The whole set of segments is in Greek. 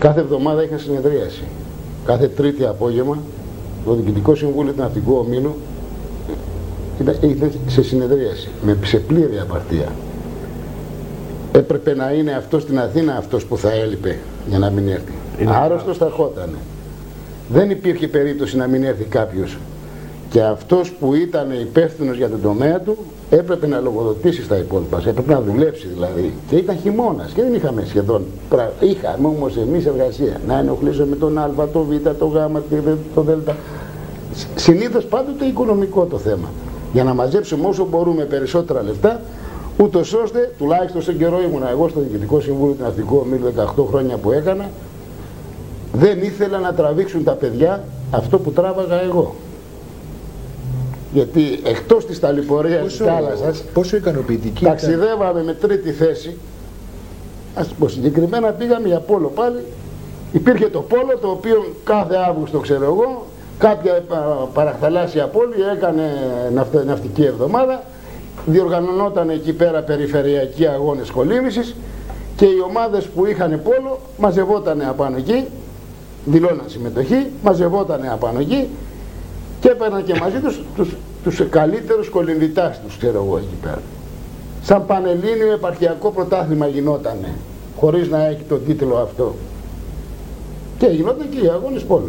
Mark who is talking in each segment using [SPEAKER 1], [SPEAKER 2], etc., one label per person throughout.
[SPEAKER 1] Κάθε εβδομάδα είχαν συνεδρίαση. Κάθε Τρίτη απόγευμα το Διοικητικό Συμβούλιο του Ναυτικού Ομίλου ήταν σε συνεδρίαση, σε πλήρη απαρτία. Έπρεπε να είναι αυτός στην Αθήνα αυτός που θα έλειπε για να μην έρθει. Άρρωστος θα ερχότανε. Δεν υπήρχε περίπτωση να μην έρθει κάποιος. Και αυτός που ήταν υπεύθυνος για τον τομέα του έπρεπε να λογοδοτήσει στα υπόλοιπα. Έπρεπε να δουλέψει δηλαδή. Και ήταν χειμώνας και δεν είχαμε σχεδόν. Είχαμε όμως εμείς εργασία. Να ενοχλήσουμε τον Α, το Β, το Γ, το Δ. Συνήθως πάντοτε οικονομικό το θέμα. Για να μαζέψουμε όσο μπορούμε περισσότερα λεφτά, ούτως ώστε, τουλάχιστον στον καιρό ήμουνα εγώ στο Διοικητικό Συμβούλιο του Ναυτικού Ομίλου 18 χρόνια που έκανα, δεν ήθελα να τραβήξουν τα παιδιά αυτό που τράβαγα εγώ. Γιατί εκτός της ταλαιπωρίας της θάλασσας,
[SPEAKER 2] πόσο ικανοποιητική
[SPEAKER 1] ταξιδεύαμε με τρίτη θέση. Ας πω συγκεκριμένα πήγαμε για πόλο πάλι. Υπήρχε το πόλο το οποίο κάθε Αύγουστο, ξέρω εγώ, κάποια παραθαλάσσια πόλη έκανε ναυτική εβδομάδα. Διοργανωνόταν εκεί πέρα περιφερειακοί αγώνες κολύμβησης και οι ομάδες που είχαν πόλο μαζευότανε απάνω εκεί, δηλώναν συμμετοχή, μαζευότανε απάνω εκεί και έπαιρναν και μαζί τους καλύτερους κολυμβητάς τους, ξέρω εγώ, εκεί πέρα. Σαν πανελλήνιο επαρχιακό πρωτάθλημα γινότανε, χωρίς να έχει τον τίτλο αυτό. Και γινόταν και οι αγώνες πόλο.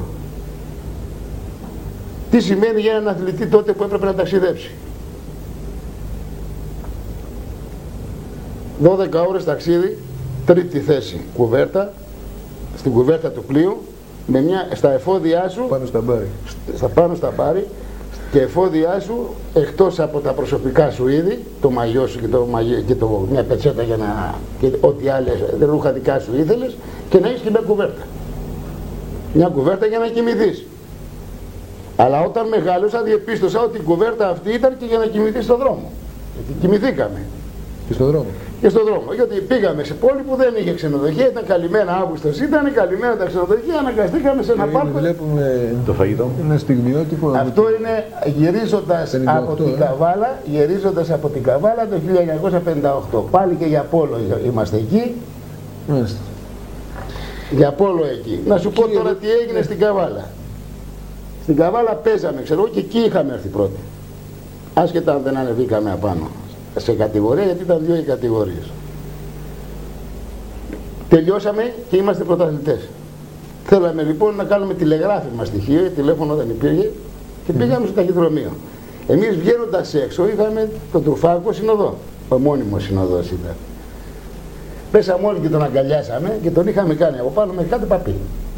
[SPEAKER 1] Τι σημαίνει για έναν αθλητή τότε που έπρεπε να ταξιδέψει? 12 ώρες ταξίδι, τρίτη θέση, κουβέρτα, στην κουβέρτα του πλοίου, με στα εφόδια σου, πάνω στα μπάρι, και εφόδια σου, εκτός από τα προσωπικά σου είδη, το μαγιό σου και μια πετσέτα για να, και ό,τι άλλες ρούχα δικά σου ήθελες, και να έχεις και μια κουβέρτα. Μια κουβέρτα για να κοιμηθείς. Αλλά όταν μεγάλωσα διεπίστωσα ότι η κουβέρτα αυτή ήταν και για να κοιμηθείς στον δρόμο. Γιατί κοιμηθήκαμε.
[SPEAKER 2] Και στον δρόμο.
[SPEAKER 1] Και στον δρόμο. Γιατί πήγαμε σε πόλη που δεν είχε ξενοδοχεία, ήταν καλυμμένα, Αύγουστος ήταν, καλυμμένα τα ξενοδοχεία, αναγκαστήκαμε σε ένα πάρκο.
[SPEAKER 2] Βλέπουμε
[SPEAKER 3] το φαγητό.
[SPEAKER 2] Ένα στιγμιότυπο.
[SPEAKER 1] Αυτό είναι γυρίζοντας από την Καβάλα το 1958. Πάλι και για Πόλο είμαστε εκεί.
[SPEAKER 2] Μάλιστα.
[SPEAKER 1] Για Πόλο εκεί. Να σου πω τώρα τι έγινε στην Καβάλα. Στην Καβάλα παίζαμε, ξέρω, και εκεί είχαμε έρθει πρώτοι. Άσχετα αν δεν ανεβήκαμε απάνω σε κατηγορία, γιατί ήταν δύο οι κατηγορίες. Τελειώσαμε και είμαστε πρωταθλητές. Θέλαμε λοιπόν να κάνουμε τηλεγράφημα στοιχείο, τηλέφωνο δεν υπήρχε, και πήγαμε στο ταχυδρομείο. Εμείς βγαίνοντας έξω είχαμε τον Τρουφάκο συνοδό, ο μόνιμος συνοδός ήταν. Πέσαμε όλοι και τον αγκαλιάσαμε και τον είχαμε κάνει από πάνω με κάτι παπί.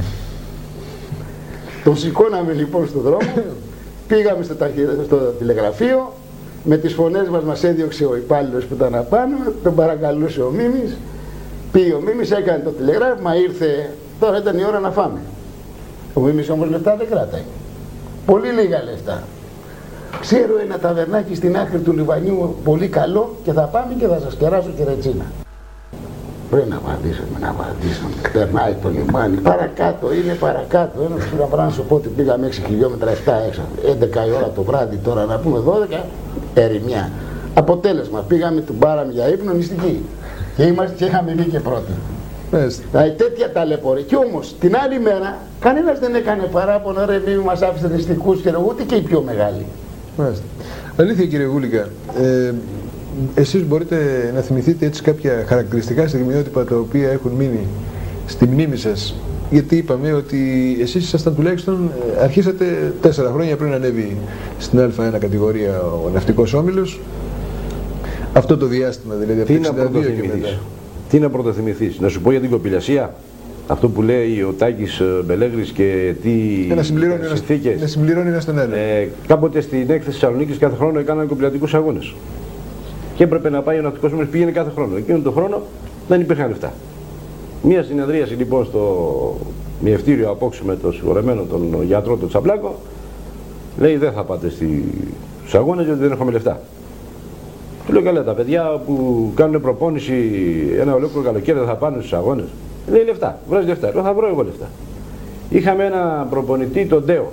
[SPEAKER 1] Τον σηκώναμε λοιπόν στον δρόμο, πήγαμε στο τηλεγραφείο, με τις φωνές μας έδιωξε ο υπάλληλος που ήταν απάνω, τον παρακαλούσε ο Μίμης, πήγε ο Μίμης, έκανε το τηλεγράφημα, ήρθε, τώρα ήταν η ώρα να φάμε. Ο Μίμης όμως λεφτά δεν κράταγε. Πολύ λίγα λεφτά. Ξέρω ένα ταβερνάκι στην άκρη του λιβανιού πολύ καλό και θα πάμε και θα σας κεράσω και ρετσίνα. Πρέπει να απαντήσουμε, περνάει το λιμάνι, παρακάτω, είναι παρακάτω. Ένας πήγα πράγμα να σου πω ότι πήγαμε 6 χιλιόμετρα, 7 έξω, 11 η ώρα το βράδυ, τώρα να πούμε 12, ερημιά. Αποτέλεσμα, πήγαμε, του μπάραμε για ύπνο νηστική και είχαμε βγει και πρώτοι. Δηλαδή τέτοια ταλαιπωρία. Κι όμως την άλλη μέρα κανένας δεν έκανε παράπονο, ρε μη μας άφησε νηστικούς και ούτε και οι πιο μεγάλοι.
[SPEAKER 2] Αλήθεια κύριε Γούλικα, εσείς μπορείτε να θυμηθείτε έτσι κάποια χαρακτηριστικά στιγμιότυπα τα οποία έχουν μείνει στη μνήμη σας? Γιατί είπαμε ότι εσείς ήσασταν τουλάχιστον, αρχίσατε 4 χρόνια πριν ανέβει στην Α1 κατηγορία ο ναυτικός όμιλος. Αυτό το διάστημα δηλαδή, από το 62 και μετά.
[SPEAKER 3] Τι να πρωτοθυμηθείς, να σου πω για την κοπηλασία, αυτό που λέει ο Τάκης Μπελέγρης και τι συνθήκες.
[SPEAKER 2] Να συμπληρώνει ένα στον άλλο.
[SPEAKER 3] Κάποτε στην έκθεση Θεσσαλονίκης κάθε χρόνο έκαναν κοπηλατικούς αγώνες. Και έπρεπε να πάει ο ναυτικός όμιλος, πήγαινε κάθε χρόνο. Εκείνον τον χρόνο δεν υπήρχαν λεφτά. Μία συνεδρίαση λοιπόν στο μιευτήριο απόξω με τον συγχωρεμένο τον γιατρό τον Τσαμπλάκο, λέει δεν θα πάτε στους αγώνες γιατί δεν έχουμε λεφτά. Του λέω καλά, τα παιδιά που κάνουν προπόνηση ένα ολόκληρο καλοκαίρι δεν θα πάνε στους αγώνες. Λέει λεφτά, βγάζει λεφτά. Λέω θα βρω εγώ λεφτά. Είχαμε ένα προπονητή, τον Ντέο.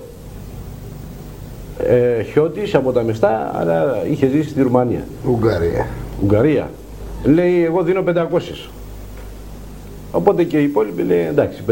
[SPEAKER 3] Χιώτης από τα Μεστά, αλλά είχε ζήσει στη Ρουμανία. Ουγγαρία. Λέει εγώ δίνω 500. Οπότε και οι υπόλοιποι λέει εντάξει.